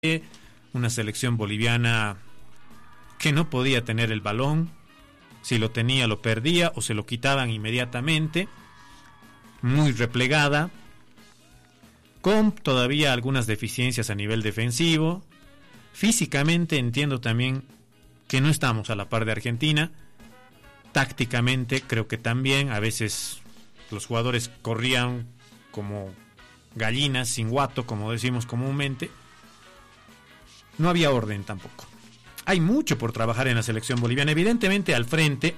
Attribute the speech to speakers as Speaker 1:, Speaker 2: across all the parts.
Speaker 1: una selección boliviana que no podía tener el balón, si lo tenía lo perdía o se lo quitaban inmediatamente, muy replegada, con todavía algunas deficiencias a nivel defensivo. Físicamente entiendo también que no estamos a la par de Argentina. Tácticamente creo que también a veces los jugadores corrían como gallinas sin guato, como decimos comúnmente. No había orden tampoco. Hay mucho por trabajar en la selección boliviana. Evidentemente al frente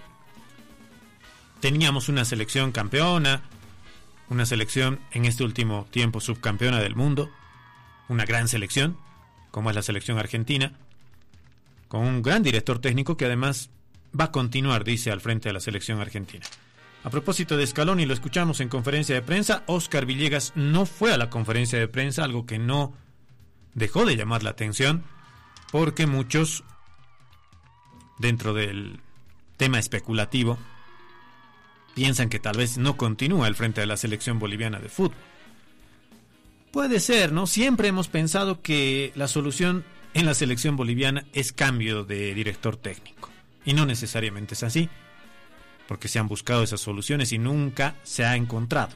Speaker 1: teníamos una selección campeona, una selección en este último tiempo subcampeona del mundo, una gran selección como es la selección argentina, con un gran director técnico que además va a continuar, dice, al frente de la selección argentina. A propósito de Scaloni, lo escuchamos en conferencia de prensa. Oscar Villegas no fue a la conferencia de prensa, algo que no dejó de llamar la atención, porque muchos, dentro del tema especulativo, piensan que tal vez no continúa al frente de la selección boliviana de fútbol. Puede ser, ¿no? Siempre hemos pensado que la solución en la selección boliviana es cambio de director técnico. Y no necesariamente es así, porque se han buscado esas soluciones y nunca se ha encontrado.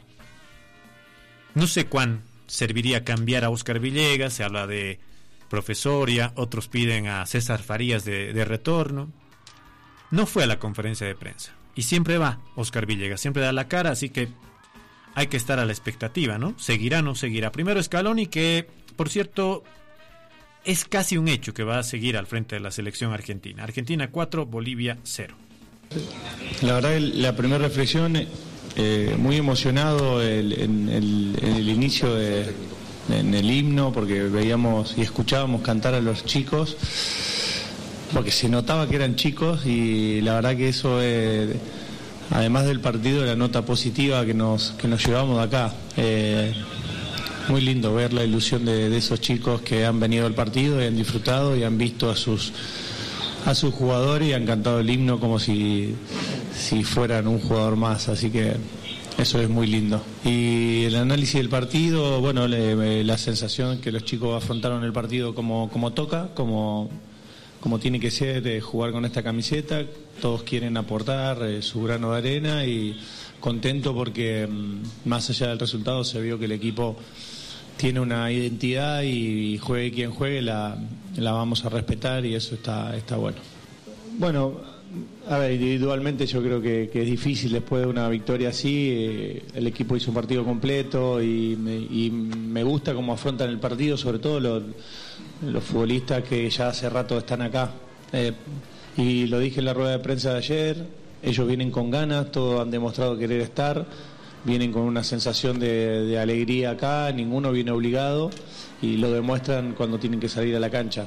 Speaker 1: No sé cuán serviría cambiar a Oscar Villegas, se habla de Profesoria, otros piden a César Farías de retorno. No fue a la conferencia de prensa. Y siempre va Oscar Villegas, siempre da la cara, así que hay que estar a la expectativa, ¿no? ¿Seguirá o no seguirá? Primero Scaloni, que, por cierto, es casi un hecho que va a seguir al frente de la selección argentina. Argentina 4, Bolivia 0.
Speaker 2: La verdad, la primera reflexión, muy emocionado en el inicio en el himno, porque veíamos y escuchábamos cantar a los chicos, porque se notaba que eran chicos, y la verdad que eso, además del partido, la nota positiva que nos llevamos de acá. Muy lindo ver la ilusión de esos chicos que han venido al partido y han disfrutado y han visto a sus jugadores y han cantado el himno como si fueran un jugador más, así que eso es muy lindo. Y el análisis del partido, bueno, la sensación que los chicos afrontaron el partido como toca, como tiene que ser, jugar con esta camiseta. Todos quieren aportar su grano de arena, y contento porque más allá del resultado se vio que el equipo tiene una identidad, y juegue quien juegue la vamos a respetar, y eso está bueno. Bueno, a ver, individualmente yo creo que es difícil después de una victoria así. El equipo hizo un partido completo y me gusta cómo afrontan el partido, sobre todo los futbolistas que ya hace rato están acá. Y lo dije en la rueda de prensa de ayer, ellos vienen con ganas, todos han demostrado querer estar, vienen con una sensación de alegría acá, ninguno viene obligado, y lo demuestran cuando tienen que salir a la cancha.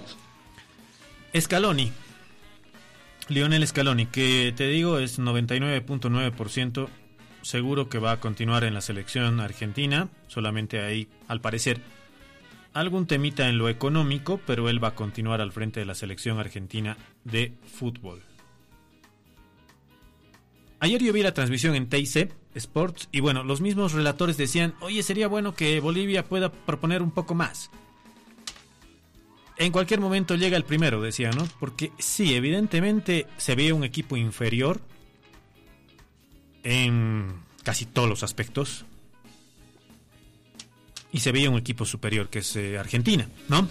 Speaker 1: Scaloni, Lionel Scaloni, que te digo es 99.9% seguro que va a continuar en la selección argentina. Solamente ahí, al parecer, algún temita en lo económico, pero él va a continuar al frente de la selección argentina de fútbol. Ayer yo vi la transmisión en TIC Sports y bueno, los mismos relatores decían, oye, sería bueno que Bolivia pueda proponer un poco más. En cualquier momento llega el primero, decía, ¿no? Porque sí, evidentemente se veía un equipo inferior en casi todos los aspectos, y se veía un equipo superior, que es Argentina, ¿no?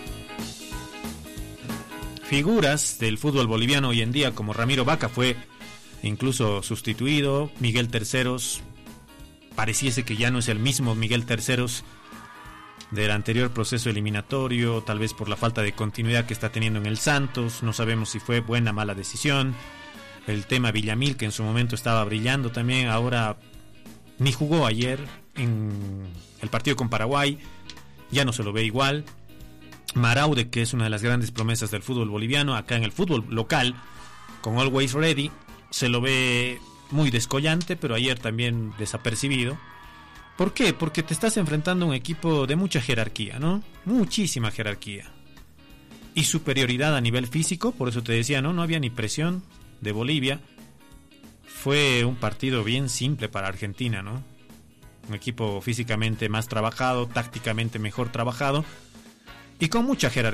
Speaker 1: Figuras del fútbol boliviano hoy en día, como Ramiro Vaca, fue incluso sustituido. Miguel Terceros pareciese que ya no es el mismo Miguel Terceros del anterior proceso eliminatorio, tal vez por la falta de continuidad que está teniendo en el Santos. No sabemos si fue buena o mala decisión. El tema Villamil, que en su momento estaba brillando también, ahora ni jugó ayer en el partido con Paraguay, ya no se lo ve igual. Maraude, que es una de las grandes promesas del fútbol boliviano, acá en el fútbol local, con Always Ready, se lo ve muy descollante, pero ayer también desapercibido. ¿Por qué? Porque te estás enfrentando a un equipo de mucha jerarquía, ¿no? Muchísima jerarquía. Y superioridad a nivel físico, por eso te decía, ¿no? No había ni presión de Bolivia. Fue un partido bien simple para Argentina, ¿no? Un equipo físicamente más trabajado, tácticamente mejor trabajado. y con mucha jerarquía.